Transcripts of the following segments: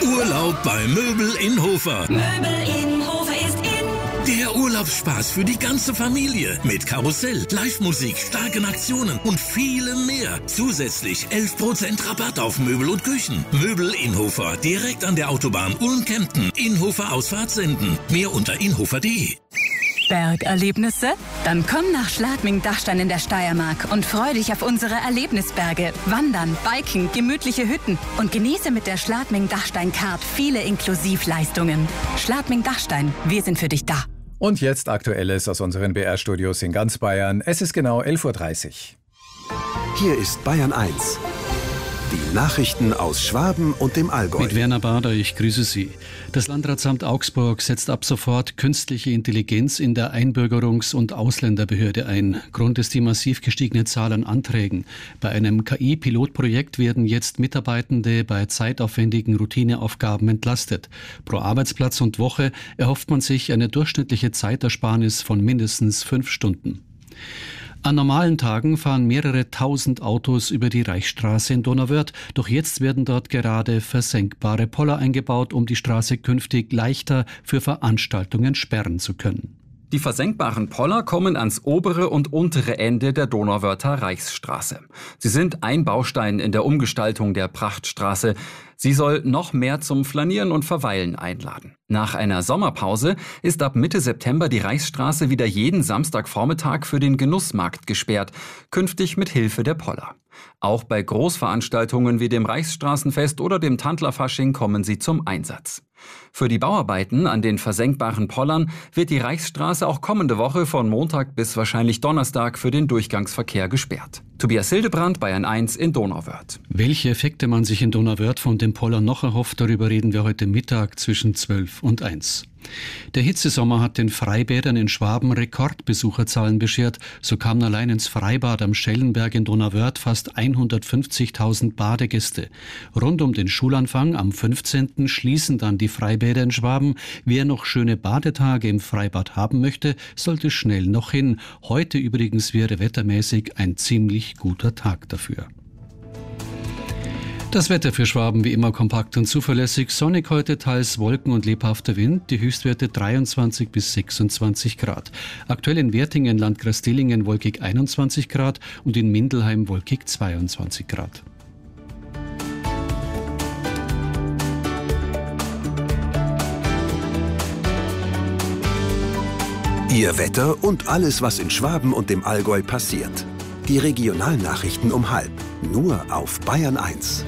Urlaub bei Möbel in Hofer. Möbel in Hofer ist in. Der Urlaubsspaß für die ganze Familie. Mit Karussell, Live-Musik, starken Aktionen und vielem mehr. Zusätzlich 11% Rabatt auf Möbel und Küchen. Möbel in Hofer, direkt an der Autobahn Ulm-Kempten. Inhofer Ausfahrt senden. Mehr unter inhofer.de. Bergerlebnisse? Dann komm nach Schladming-Dachstein in der Steiermark und freu dich auf unsere Erlebnisberge. Wandern, Biken, gemütliche Hütten und genieße mit der Schladming-Dachstein-Card viele Inklusivleistungen. Schladming-Dachstein, wir sind für dich da. Und jetzt Aktuelles aus unseren BR-Studios in ganz Bayern. Es ist genau 11:30 Uhr. Hier ist Bayern 1. Die Nachrichten aus Schwaben und dem Allgäu. Mit Werner Bader, ich grüße Sie. Das Landratsamt Augsburg setzt ab sofort künstliche Intelligenz in der Einbürgerungs- und Ausländerbehörde ein. Grund ist die massiv gestiegene Zahl an Anträgen. Bei einem KI-Pilotprojekt werden jetzt Mitarbeitende bei zeitaufwendigen Routineaufgaben entlastet. Pro Arbeitsplatz und Woche erhofft man sich eine durchschnittliche Zeitersparnis von mindestens 5 Stunden. An normalen Tagen fahren mehrere tausend Autos über die Reichsstraße in Donauwörth. Doch jetzt werden dort gerade versenkbare Poller eingebaut, um die Straße künftig leichter für Veranstaltungen sperren zu können. Die versenkbaren Poller kommen ans obere und untere Ende der Donauwörther Reichsstraße. Sie sind ein Baustein in der Umgestaltung der Prachtstraße. Sie soll noch mehr zum Flanieren und Verweilen einladen. Nach einer Sommerpause ist ab Mitte September die Reichsstraße wieder jeden Samstagvormittag für den Genussmarkt gesperrt, künftig mit Hilfe der Poller. Auch bei Großveranstaltungen wie dem Reichsstraßenfest oder dem Tantlerfasching kommen sie zum Einsatz. Für die Bauarbeiten an den versenkbaren Pollern wird die Reichsstraße auch kommende Woche von Montag bis wahrscheinlich Donnerstag für den Durchgangsverkehr gesperrt. Tobias Hildebrand, Bayern 1 in Donauwörth. Welche Effekte man sich in Donauwörth von dem Poller noch erhofft, darüber reden wir heute Mittag zwischen 12 und 1. Der Hitzesommer hat den Freibädern in Schwaben Rekordbesucherzahlen beschert. So kamen allein ins Freibad am Schellenberg in Donauwörth fast 150.000 Badegäste. Rund um den Schulanfang am 15. schließen dann die Freibäder in Schwaben. Wer noch schöne Badetage im Freibad haben möchte, sollte schnell noch hin. Heute übrigens wäre wettermäßig ein ziemlich guter Tag dafür. Das Wetter für Schwaben wie immer kompakt und zuverlässig. Sonnig heute, teils Wolken und lebhafter Wind. Die Höchstwerte 23 bis 26 Grad. Aktuell in Wertingen, Landkreis Dillingen, wolkig 21 Grad und in Mindelheim wolkig 22 Grad. Ihr Wetter und alles, was in Schwaben und dem Allgäu passiert. Die Regionalnachrichten um 12:30. Nur auf Bayern 1.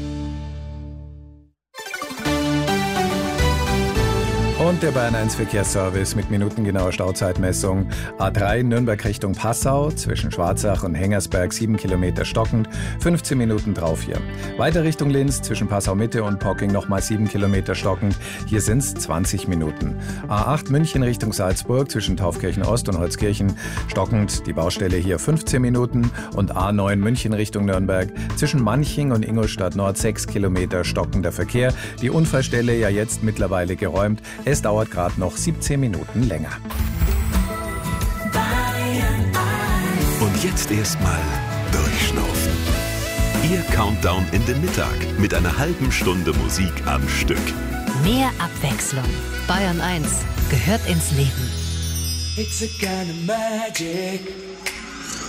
Und der Bayern 1 Verkehrsservice mit minutengenauer Stauzeitmessung. A3 Nürnberg Richtung Passau, zwischen Schwarzach und Hengersberg 7 Kilometer stockend, 15 Minuten drauf hier. Weiter Richtung Linz, zwischen Passau Mitte und Pocking nochmal 7 Kilometer stockend, hier sind es 20 Minuten. A8 München Richtung Salzburg, zwischen Taufkirchen Ost und Holzkirchen stockend, die Baustelle hier 15 Minuten. Und A9 München Richtung Nürnberg, zwischen Manching und Ingolstadt Nord 6 Kilometer stockender Verkehr. Die Unfallstelle ja jetzt mittlerweile geräumt. Es dauert gerade noch 17 Minuten länger. Und jetzt erstmal durchschnaufen. Ihr Countdown in den Mittag mit einer halben Stunde Musik am Stück. Mehr Abwechslung. Bayern 1 gehört ins Leben. It's a kind of magic.